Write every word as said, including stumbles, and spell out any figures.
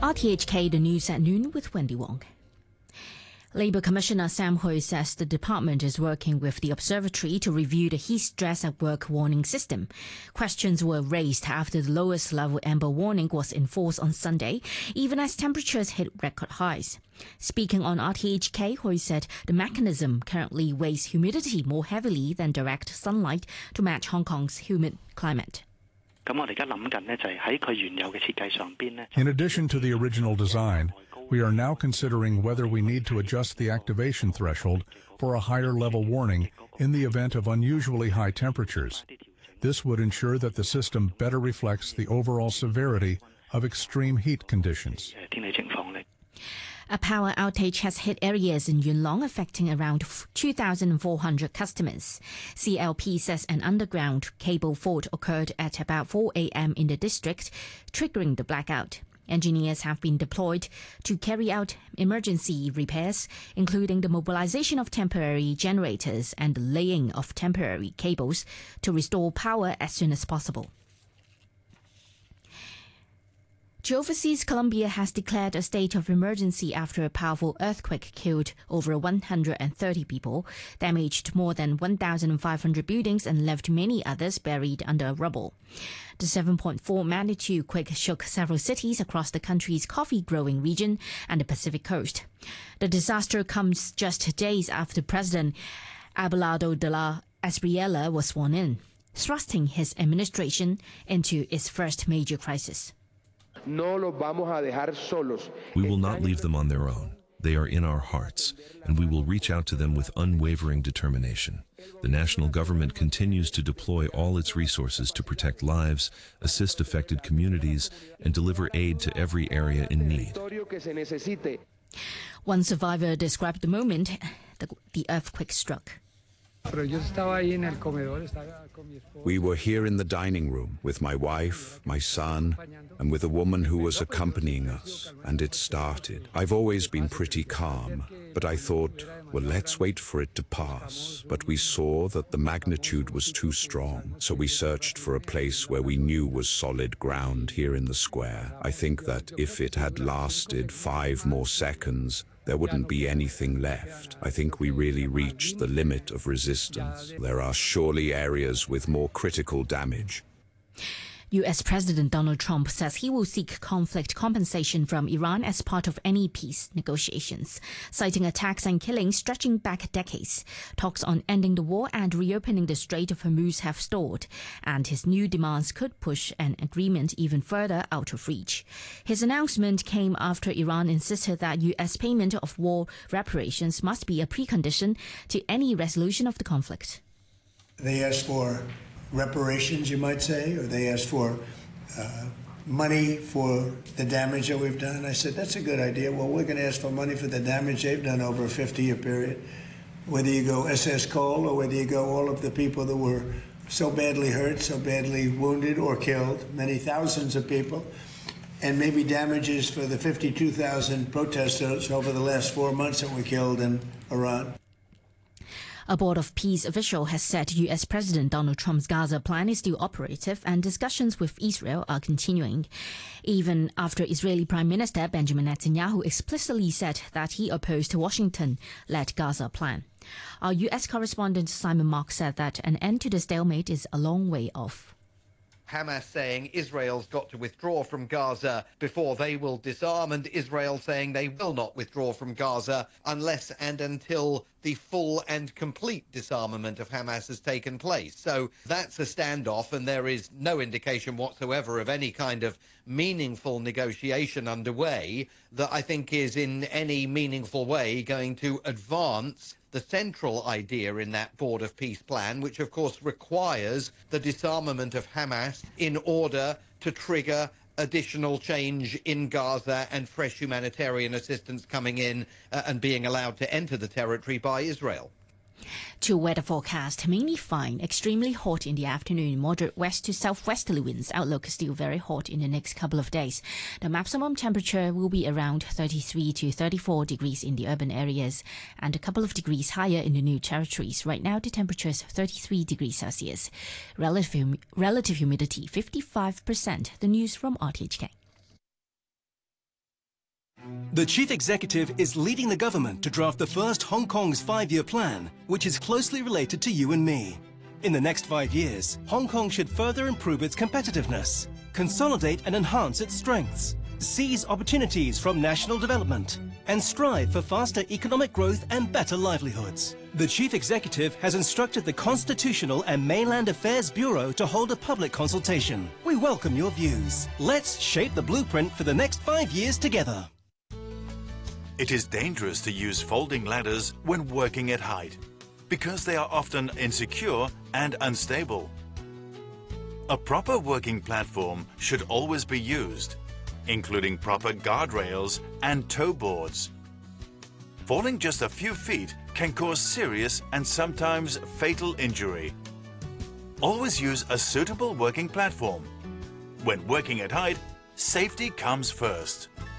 R T H K, the news at noon with Wendy Wong. Labour Commissioner Sam Hui says the department is working with the observatory to review the heat stress at work warning system. Questions were raised after the lowest level amber warning was enforced on Sunday, even as temperatures hit record highs. Speaking on R T H K, Hui said the mechanism currently weighs humidity more heavily than direct sunlight to match Hong Kong's humid climate. In addition to the original design, we are now considering whether we need to adjust the activation threshold for a higher level warning in the event of unusually high temperatures. This would ensure that the system better reflects the overall severity of extreme heat conditions. A power outage has hit areas in Yuen Long, affecting around two thousand four hundred customers. C L P says an underground cable fault occurred at about four a m in the district, triggering the blackout. Engineers have been deployed to carry out emergency repairs, including the mobilization of temporary generators and the laying of temporary cables to restore power as soon as possible. To overseas, Colombia has declared a state of emergency after a powerful earthquake killed over one hundred thirty people, damaged more than one thousand five hundred buildings and left many others buried under rubble. The seven point four magnitude quake shook several cities across the country's coffee-growing region and the Pacific coast. The disaster comes just days after President Abelardo de la Espriella was sworn in, thrusting his administration into its first major crisis. We will not leave them on their own. They are in our hearts, and we will reach out to them with unwavering determination. The national government continues to deploy all its resources to protect lives, assist affected communities, and deliver aid to every area in need. One survivor described the moment the, the earthquake struck. We were here in the dining room with my wife, my son, and with a woman who was accompanying us, and it started. I've always been pretty calm, but I thought, well, let's wait for it to pass. But we saw that the magnitude was too strong, so we searched for a place where we knew was solid ground here in the square. I think that if it had lasted five more seconds, there wouldn't be anything left. I think we really reached the limit of resistance. There are surely areas with more critical damage. U S President Donald Trump says he will seek conflict compensation from Iran as part of any peace negotiations, citing attacks and killings stretching back decades. Talks on ending the war and reopening the Strait of Hormuz have stalled, and his new demands could push an agreement even further out of reach. His announcement came after Iran insisted that U S payment of war reparations must be a precondition to any resolution of the conflict. They asked for reparations, you might say, or they asked for uh, money for the damage that we've done. I said, that's a good idea. Well, we're going to ask for money for the damage they've done over a fifty-year period. Whether you go S S Cole or whether you go all of the people that were so badly hurt, so badly wounded or killed, many thousands of people, and maybe damages for the fifty-two thousand protesters over the last four months that were killed in Iran. A Board of Peace official has said U S President Donald Trump's Gaza plan is still operative and discussions with Israel are continuing, even after Israeli Prime Minister Benjamin Netanyahu explicitly said that he opposed the Washington-led Gaza plan. Our U S correspondent Simon Mark said that an end to the stalemate is a long way off. Hamas saying Israel's got to withdraw from Gaza before they will disarm, and Israel saying they will not withdraw from Gaza unless and until the full and complete disarmament of Hamas has taken place. So that's a standoff, and there is no indication whatsoever of any kind of meaningful negotiation underway that I think is in any meaningful way going to advance the central idea in that Board of Peace plan, which of course requires the disarmament of Hamas in order to trigger additional change in Gaza and fresh humanitarian assistance coming in uh, and being allowed to enter the territory by Israel. To weather forecast, mainly fine, extremely hot in the afternoon, moderate west to southwesterly winds. Outlook is still very hot in the next couple of days. The maximum temperature will be around thirty-three to thirty-four degrees in the urban areas and a couple of degrees higher in the new territories. Right now, the temperature is thirty-three degrees Celsius. Relative, relative humidity fifty-five percent. The news from R T H K. The Chief Executive is leading the government to draft the first Hong Kong's five-year plan, which is closely related to you and me. In the next five years, Hong Kong should further improve its competitiveness, consolidate and enhance its strengths, seize opportunities from national development, and strive for faster economic growth and better livelihoods. The Chief Executive has instructed the Constitutional and Mainland Affairs Bureau to hold a public consultation. We welcome your views. Let's shape the blueprint for the next five years together. It is dangerous to use folding ladders when working at height, because they are often insecure and unstable. A proper working platform should always be used, including proper guardrails and toe boards. Falling just a few feet can cause serious and sometimes fatal injury. Always use a suitable working platform. When working at height, safety comes first.